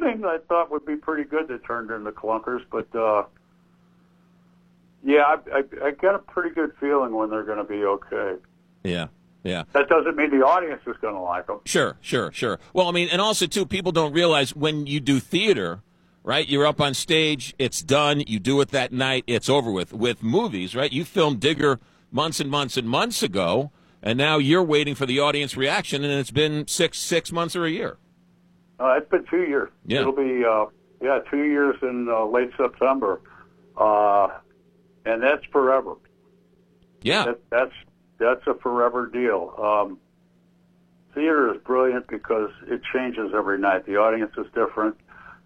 opening I thought would be pretty good that turned into clunkers, but yeah, I get a pretty good feeling when they're going to be okay. Yeah. Yeah. That doesn't mean the audience is going to like them. Sure. Well, I mean, and also, too, people don't realize when you do theater, right, you're up on stage, it's done, you do it that night, it's over with. With movies, right, you filmed Digger months and months and months ago, and now you're waiting for the audience reaction, and it's been six months or a year. It's been 2 years. Yeah. It'll be, 2 years in late September. And that's forever. Yeah. That's a forever deal. Theater is brilliant because it changes every night. The audience is different.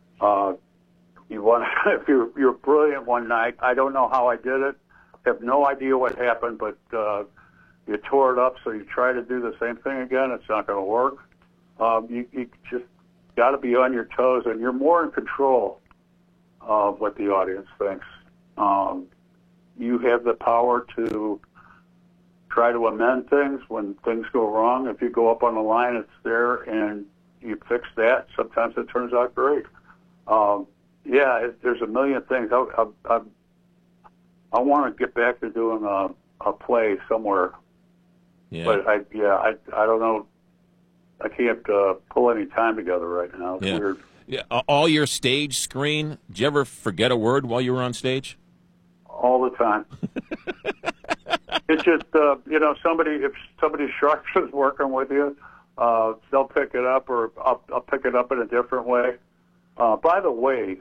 If you're brilliant one night, I don't know how I did it. Have no idea what happened, but you tore it up, so you try to do the same thing again. It's not going to work. You just got to be on your toes, and you're more in control of what the audience thinks. You have the power to try to amend things when things go wrong. If you go up on the line, it's there, and you fix that. Sometimes it turns out great. There's a million things. I want to get back to doing a play somewhere. Yeah. But I don't know. I can't pull any time together right now. It's weird. Yeah. All your stage screen, did you ever forget a word while you were on stage? All the time. It's just, if somebody sharp is working with you, they'll pick it up, or I'll pick it up in a different way. By the way,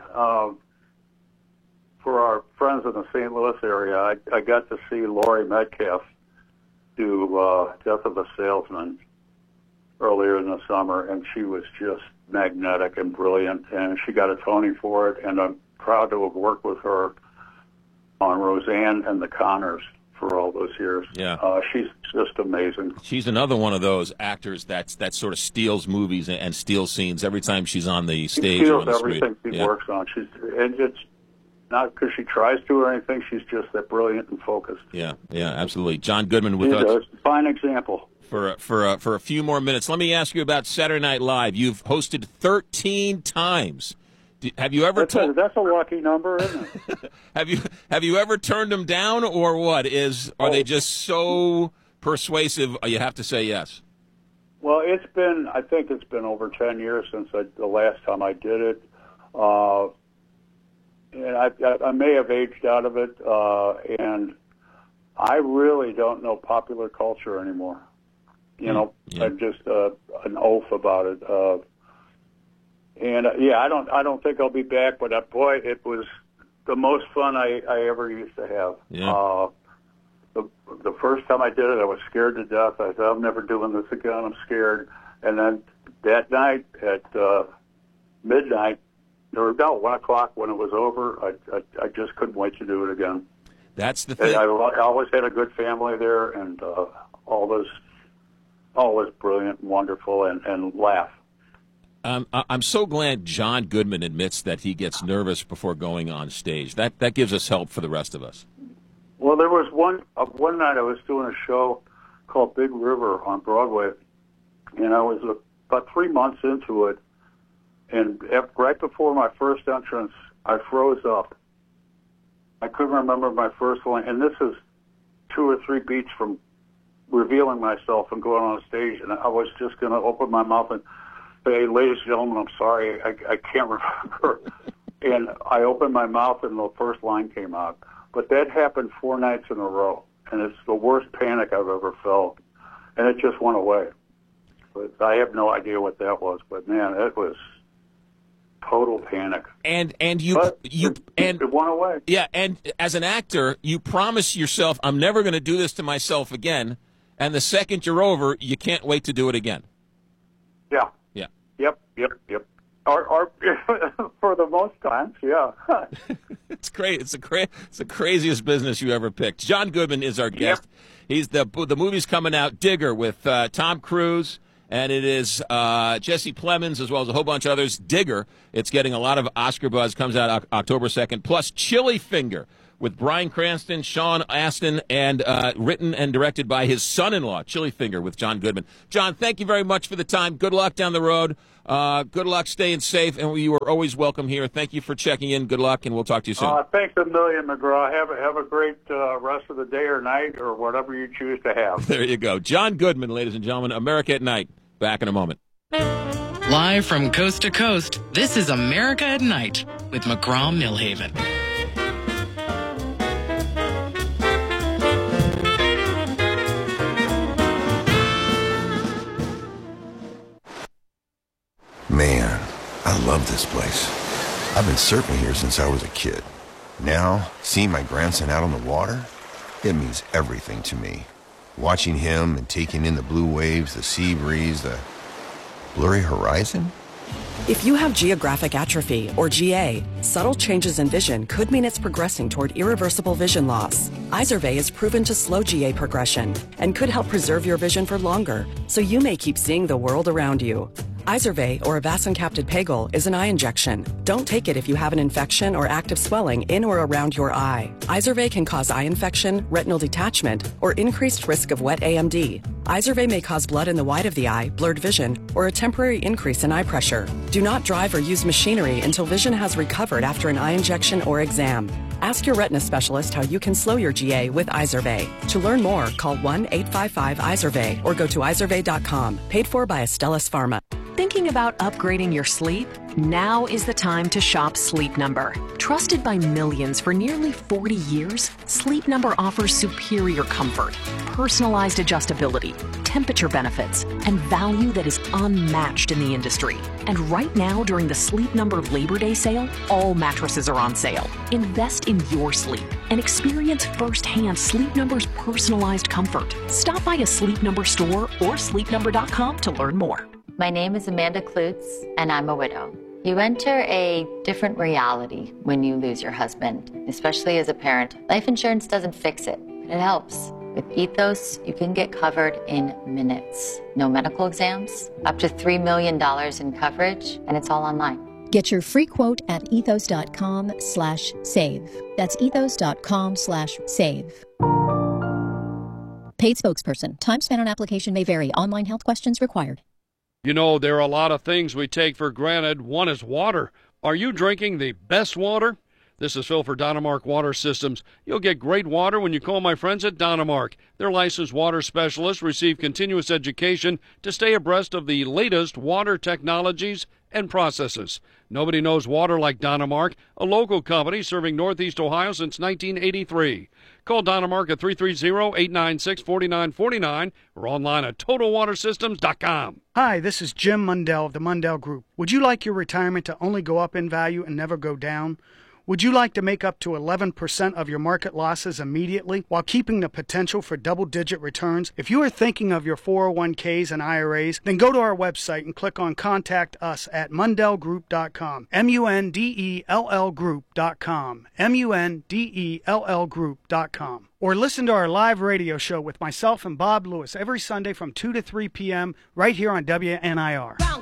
for our friends in the St. Louis area, I got to see Laurie Metcalf do Death of a Salesman earlier in the summer, and she was just magnetic and brilliant, and she got a Tony for it, and I'm proud to have worked with her on Roseanne and the Connors for all those years. Yeah. She's just amazing. She's another one of those actors that sort of steals movies and steals scenes every time she's on the stage. She steals or on the everything screen. she works on. And it's not because she tries to or anything. She's just that brilliant and focused. Yeah, absolutely. John Goodman with us. Fine example. For a few more minutes, let me ask you about Saturday Night Live. You've hosted 13 times. Have you ever that's a lucky number, isn't it? Have you ever turned them down, or what? Are they just so persuasive you have to say yes? Well, I think it's been over 10 years since the last time I did it. And I may have aged out of it, and I really don't know popular culture anymore. I'm just an oaf about it. I don't think I'll be back, but boy, it was the most fun I ever used to have. Yeah. The first time I did it, I was scared to death. I thought, I'm never doing this again. I'm scared. And then that night at midnight, or no, 1 o'clock when it was over, I just couldn't wait to do it again. That's the thing. And I always had a good family there, and always brilliant and wonderful, and laugh. I'm so glad John Goodman admits that he gets nervous before going on stage. That gives us help for the rest of us. Well, there was one night I was doing a show called Big River on Broadway, and I was about 3 months into it, and right before my first entrance, I froze up. I couldn't remember my first line, and this is 2 or 3 beats from revealing myself and going on stage, and I was just going to open my mouth and say, ladies and gentlemen, I'm sorry, I can't remember. And I opened my mouth and the first line came out. But that happened 4 nights in a row, and it's the worst panic I've ever felt. And it just went away. But I have no idea what that was. But, man, it was total panic. And it went away. Yeah, and as an actor, you promise yourself, I'm never going to do this to myself again. And the second you're over, you can't wait to do it again. Yeah. Yeah. Yep. Or for the most times, yeah. It's great. It's the craziest business you ever picked. John Goodman is our guest. Yep. He's the movie's coming out, Digger, with Tom Cruise, and it is Jesse Plemons as well as a whole bunch of others. Digger. It's getting a lot of Oscar buzz. Comes out October 2nd. Plus Chili Finger with Bryan Cranston, Sean Astin, and written and directed by his son-in-law, Chili Finger, with John Goodman. John, thank you very much for the time. Good luck down the road. Good luck, staying safe, and you are always welcome here. Thank you for checking in. Good luck, and we'll talk to you soon. Thanks a million, McGraw. Have a great rest of the day or night or whatever you choose to have. There you go. John Goodman, ladies and gentlemen, America at Night. Back in a moment. Live from coast to coast, this is America at Night with McGraw Millhaven. Man, I love this place. I've been surfing here since I was a kid. Now, seeing my grandson out on the water, it means everything to me. Watching him and taking in the blue waves, the sea breeze, the blurry horizon. If you have geographic atrophy, or GA, subtle changes in vision could mean it's progressing toward irreversible vision loss. Izervay is proven to slow GA progression and could help preserve your vision for longer, so you may keep seeing the world around you. Izervay, or avacincaptad pegol, is an eye injection. Don't take it if you have an infection or active swelling in or around your eye. Izervay can cause eye infection, retinal detachment, or increased risk of wet AMD. Izervay may cause blood in the white of the eye, blurred vision, or a temporary increase in eye pressure. Do not drive or use machinery until vision has recovered after an eye injection or exam. Ask your retina specialist how you can slow your GA with Izervay. To learn more, call 1-855-IZERVAY or go to izervay.com. Paid for by Astellas Pharma. Thinking about upgrading your sleep? Now is the time to shop Sleep Number. Trusted by millions for nearly 40 years, Sleep Number offers superior comfort, personalized adjustability, temperature benefits, and value that is unmatched in the industry. And right now, during the Sleep Number Labor Day sale, all mattresses are on sale. Invest in your sleep and experience firsthand Sleep Number's personalized comfort. Stop by a Sleep Number store or sleepnumber.com to learn more. My name is Amanda Klutz, and I'm a widow. You enter a different reality when you lose your husband, especially as a parent. Life insurance doesn't fix it, but it helps. With Ethos, you can get covered in minutes. No medical exams, up to $3 million in coverage, and it's all online. Get your free quote at ethos.com/save. That's ethos.com/save. Paid spokesperson. Time spent on application may vary. Online health questions required. You know, there are a lot of things we take for granted. One is water. Are you drinking the best water? This is Phil for Dynamark Water Systems. You'll get great water when you call my friends at Dynamark. Their licensed water specialists receive continuous education to stay abreast of the latest water technologies and processes. Nobody knows water like Dynamark, a local company serving Northeast Ohio since 1983. Call Dynamark at 330-896-4949 or online at TotalWaterSystems.com. Hi, this is Jim Mundell of the Mundell Group. Would you like your retirement to only go up in value and never go down? Would you like to make up to 11% of your market losses immediately while keeping the potential for double-digit returns? If you are thinking of your 401ks and IRAs, then go to our website and click on Contact Us at MundellGroup.com. MUNDELL Group.com. MUNDELL Group.com. Or listen to our live radio show with myself and Bob Lewis every Sunday from 2 to 3 p.m. right here on WNIR.